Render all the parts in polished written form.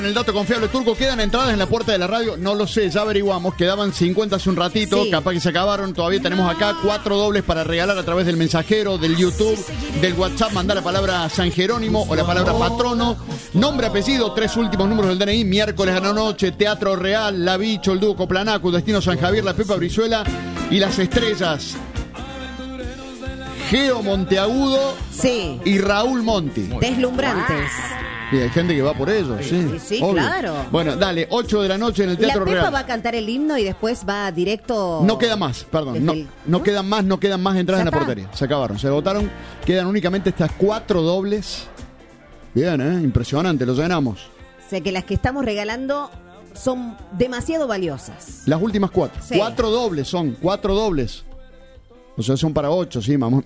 En el dato confiable turco, ¿quedan entradas en la puerta de la radio? No lo sé, ya averiguamos. Quedaban 50 hace un ratito, sí. Capaz que se acabaron. Todavía tenemos acá 4 dobles para regalar a través del mensajero, del YouTube, del WhatsApp. Mandá la palabra San Jerónimo o la palabra patrono. Nombre, apellido, 3 últimos números del DNI. Miércoles a la noche, Teatro Real, La Bicho, el Dúo Coplanacu, Destino San Javier, La Pepa Brizuela y Las Estrellas. Geo Monteagudo, sí, y Raúl Monti. Deslumbrantes. Y hay gente que va por ellos, sí. Sí, claro. Bueno, dale, 8 de la noche en el Teatro Real. La Pepa va a cantar el himno y después va directo... No queda más, perdón. No quedan más entradas en la portería. Se acabaron, se agotaron. Quedan únicamente estas 4 dobles. Bien, impresionante, lo llenamos. O sea que las que estamos regalando son demasiado valiosas. Las últimas 4. Sí. 4 dobles son, 4 dobles. O sea, son para 8, sí, mamón.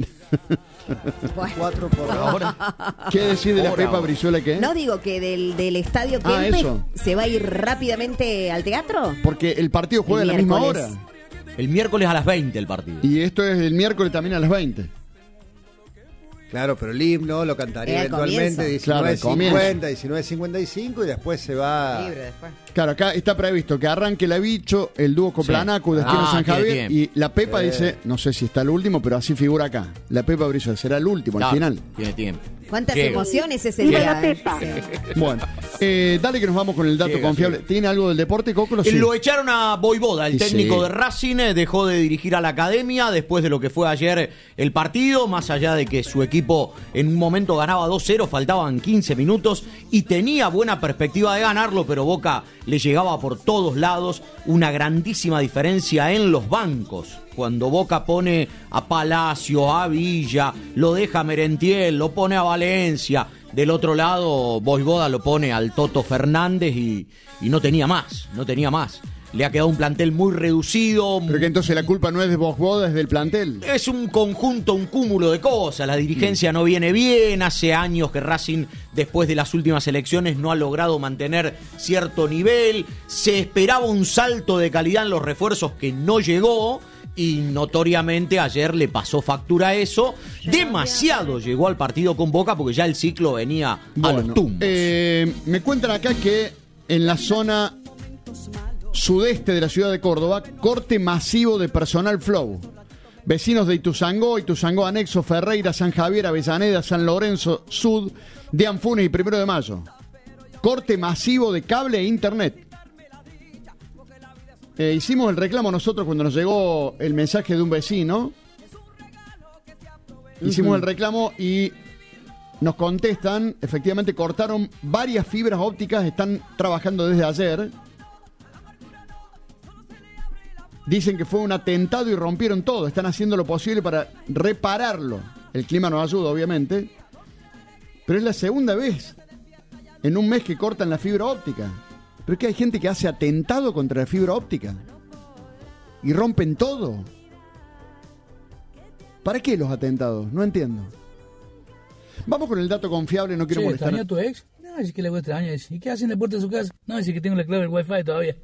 4 por ahora. ¿Qué decís de la Pepa Brizuela qué? No, digo que del estadio Kempes se va a ir rápidamente al teatro. Porque el partido juega a la misma hora. El miércoles a las 20 el partido. Y esto es el miércoles también a las 20. Claro, pero el himno lo cantaría eventualmente 19:50, 19:55 y después se va... Libre después. Claro, acá está previsto que arranque La Bicho, el Dúo Coplanacu, Destino San Javier y la Pepa dice, no sé si está el último, pero así figura acá. La Pepa Brizuela será el último al final. Tiene tiempo. ¿Cuántas emociones ese día? Sí. Bueno, dale que nos vamos con el dato confiable. ¿Tiene algo del deporte, Coco? Sí. Lo echaron a Voivoda, el técnico de Racing, dejó de dirigir a la academia después de lo que fue ayer el partido, más allá de que su equipo en un momento ganaba 2-0, faltaban 15 minutos y tenía buena perspectiva de ganarlo, pero Boca le llegaba por todos lados, una grandísima diferencia en los bancos. Cuando Boca pone a Palacio, a Villa, lo deja a Merentiel, lo pone a Valencia. Del otro lado, Voivoda lo pone al Toto Fernández y no tenía más. Le ha quedado un plantel muy reducido. Pero que entonces la culpa no es de Voivoda, es del plantel. Es un conjunto, un cúmulo de cosas. La dirigencia no viene bien. Hace años que Racing, después de las últimas elecciones, no ha logrado mantener cierto nivel. Se esperaba un salto de calidad en los refuerzos que no llegó. Y notoriamente ayer le pasó factura a eso. Demasiado llegó al partido con Boca porque ya el ciclo venía a los tumbos. Me cuentan acá que en la zona sudeste de la ciudad de Córdoba, corte masivo de personal flow. Vecinos de Ituzaingó Anexo, Ferreira, San Javier, Avellaneda, San Lorenzo, Sud, de Anfunes y 1 de Mayo. Corte masivo de cable e internet. Hicimos el reclamo nosotros cuando nos llegó el mensaje de un vecino. Hicimos el reclamo y nos contestan, efectivamente cortaron varias fibras ópticas, están trabajando desde ayer. Dicen que fue un atentado y rompieron todo, están haciendo lo posible para repararlo. El clima nos ayuda, obviamente. Pero es la segunda vez en un mes que cortan la fibra óptica. Pero es que hay gente que hace atentado contra la fibra óptica. Y rompen todo. ¿Para qué los atentados? No entiendo. Vamos con el dato confiable, no quiero molestar. ¿Extrañó a tu ex? No, es que le voy a extrañar. ¿Y qué hace en la puerta de su casa? No, es que tengo la clave del wifi todavía.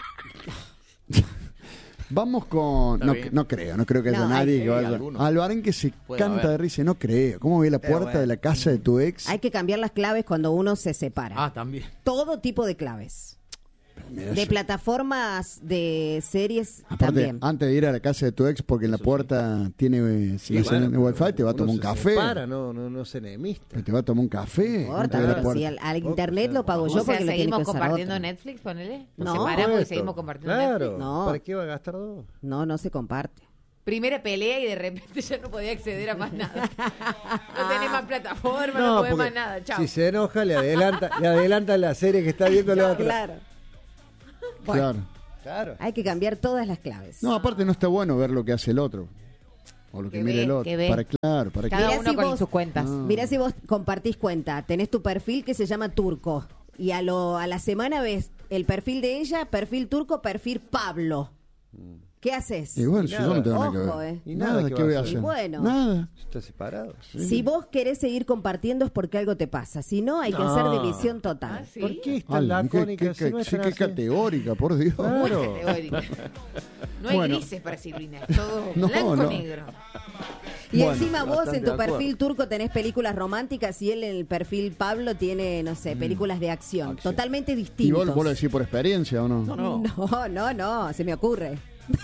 Vamos con... No creo que haya nadie que vaya... Albarán que se canta de risa, no creo. ¿Cómo ve la puerta de la casa de tu ex? Hay que cambiar las claves cuando uno se separa. Ah, también. Todo tipo de claves. De plataformas, de series, aparte, también. Antes de ir a la casa de tu ex, porque en la puerta tiene wifi, te va a tomar un café. No se enemista. Te va a tomar un café. No importa, pero si al internet lo pago yo, porque seguimos compartiendo Netflix, ponele. Nos separamos y seguimos compartiendo Netflix. No. ¿Para qué va a gastar 2? No se comparte. Primera pelea y de repente ya no podía acceder a más nada. No tenés más plataforma, no podés más nada. Chao. Si se enoja, le adelanta la serie que está viendo la otra. Claro. Bueno, claro. Hay que cambiar todas las claves. No, aparte no está bueno ver lo que hace el otro. O lo que mira el otro. Para cada uno con sus cuentas. Mirá si vos compartís cuenta. Tenés tu perfil que se llama Turco. Y a la semana ves el perfil de ella, perfil Turco, perfil Pablo. ¿Qué haces? Igual, si yo no tengo nada que ver. Y nada, ¿qué voy a hacer? Bueno, nada. Está separado. Sí. Si vos querés seguir compartiendo es porque algo te pasa. Si no, hay que hacer división total. ¿Sí? ¿Por qué es tan lacónica? Qué categórica, por Dios. Claro. No hay grises para Silvina, es todo blanco negro. Y bueno, encima vos en tu perfil turco tenés películas románticas y él en el perfil Pablo tiene, no sé, películas de acción. Totalmente distintos. ¿Y vos lo decís por experiencia o no? No, se me ocurre.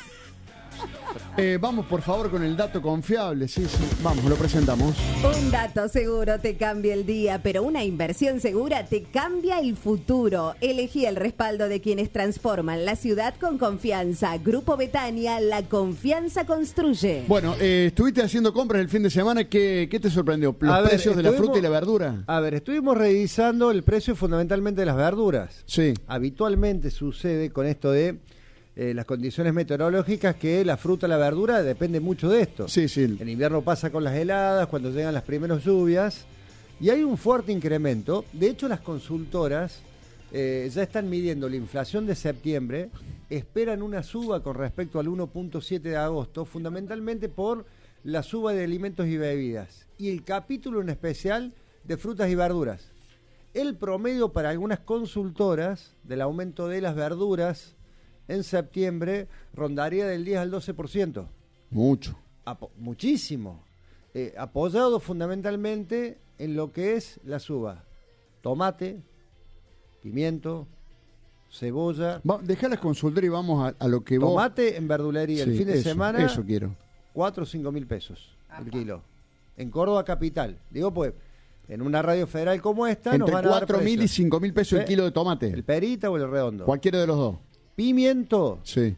Vamos por favor con el dato confiable, sí, vamos, lo presentamos. Un dato seguro te cambia el día, pero una inversión segura te cambia el futuro. Elegí el respaldo de quienes transforman la ciudad con confianza. Grupo Betania, la confianza construye. Bueno, estuviste haciendo compras el fin de semana, ¿qué te sorprendió? ¿Los precios de la fruta y la verdura? A ver, estuvimos revisando el precio fundamentalmente de las verduras. Sí. Habitualmente sucede con esto de las condiciones meteorológicas que la fruta, la verdura depende mucho de esto. Sí. En invierno pasa con las heladas, cuando llegan las primeras lluvias, y hay un fuerte incremento. De hecho, las consultoras ya están midiendo la inflación de septiembre, esperan una suba con respecto al 1.7 de agosto, fundamentalmente por la suba de alimentos y bebidas, y el capítulo en especial de frutas y verduras. El promedio para algunas consultoras del aumento de las verduras en septiembre rondaría del 10 al 12%. Mucho. Muchísimo. Apoyado fundamentalmente en lo que es la suba. Tomate, pimiento, cebolla. Dejá las consultoras y vamos a lo que vos... Tomate en verdulería el fin de semana. Eso quiero. 4 o 5 mil pesos el kilo. En Córdoba capital. Digo, pues, en una radio federal como esta entre nos van a dar 4.000 y 5.000 pesos el kilo de tomate. ¿El perita o el redondo? Cualquiera de los dos. Pimiento. Sí.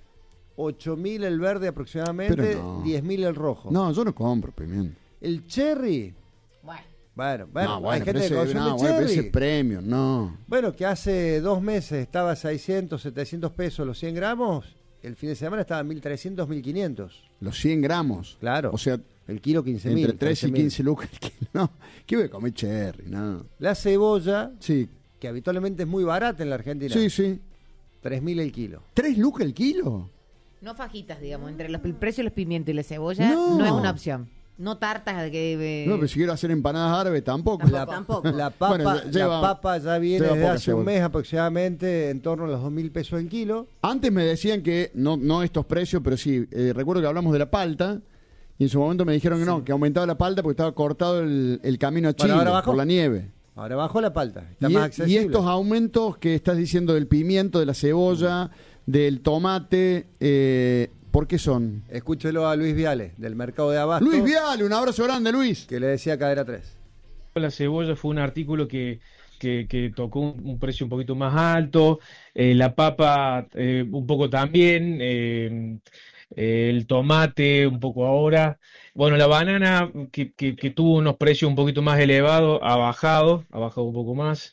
8.000 el verde aproximadamente, no. 10.000 el rojo. No, yo no compro pimiento. El cherry. Bueno, hay gente que consume pero ese cherry. premio, no. Bueno, que hace 2 meses estaba a 600, 700 pesos los 100 gramos, el fin de semana estaba a 1.300, 1.500. Los 100 gramos. Claro. O sea, el kilo 15.000. Entre 13 y 15 lucas el kilo. No, ¿qué voy a comer cherry? No. La cebolla, sí, que habitualmente es muy barata en la Argentina. Sí. 3.000 el kilo. ¿3 lucas el kilo? No fajitas, digamos, entre el precio de los pimientos y la cebolla no es una opción. No tartas que... No, pero si quiero hacer empanadas árabes tampoco. Tampoco. La papa ya viene desde hace un mes aproximadamente en torno a los 2.000 pesos el kilo. Antes me decían que, no estos precios, pero sí, recuerdo que hablamos de la palta y en su momento me dijeron que no, que aumentaba la palta porque estaba cortado el camino a Chile por la nieve. Ahora bajó la palta, está más accesible. Y estos aumentos que estás diciendo del pimiento, de la cebolla, del tomate, ¿por qué son? Escúchelo a Luis Viale, del Mercado de Abasto. Luis Viale, un abrazo grande, Luis. Que le decía Cadera 3. La cebolla fue un artículo que tocó un precio un poquito más alto, la papa un poco también, el tomate un poco ahora. Bueno, la banana que tuvo unos precios un poquito más elevados ha bajado un poco más.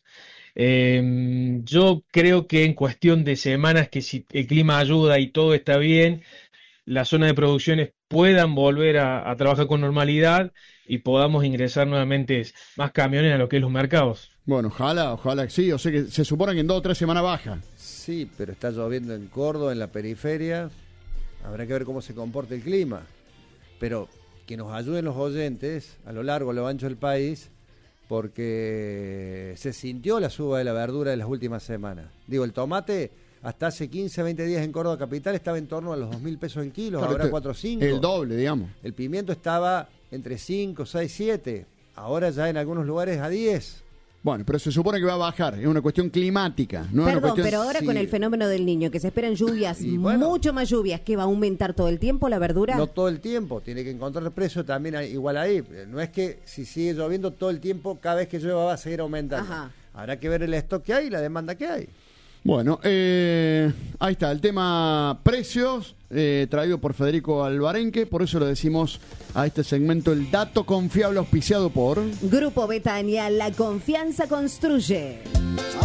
Yo creo que en cuestión de semanas, que si el clima ayuda y todo está bien, las zonas de producciones puedan volver a trabajar con normalidad y podamos ingresar nuevamente más camiones a lo que es los mercados. Bueno, ojalá que sí. O sea que se supone que en 2 o 3 semanas baja. Sí, pero está lloviendo en Córdoba, en la periferia. Habrá que ver cómo se comporta el clima. Pero que nos ayuden los oyentes a lo largo, a lo ancho del país, porque se sintió la suba de la verdura de las últimas semanas. Digo, el tomate hasta hace 15, 20 días en Córdoba capital estaba en torno a los 2.000 pesos el kilo, claro, ahora 4 o 5. El doble, digamos. El pimiento estaba entre 5, 6, 7, ahora ya en algunos lugares a 10. Bueno, pero se supone que va a bajar, es una cuestión climática. No Perdón, es una cuestión... pero ahora con el fenómeno del niño, que se esperan lluvias, mucho más lluvias, ¿que va a aumentar todo el tiempo la verdura? No todo el tiempo, tiene que encontrar el precio también igual ahí. No es que si sigue lloviendo todo el tiempo, cada vez que llueva va a seguir aumentando. Ajá. Habrá que ver el stock que hay y la demanda que hay. Bueno, ahí está, el tema precios, traído por Federico Alvarenque, por eso le decimos a este segmento el dato confiable auspiciado por... Grupo Betania, la confianza construye.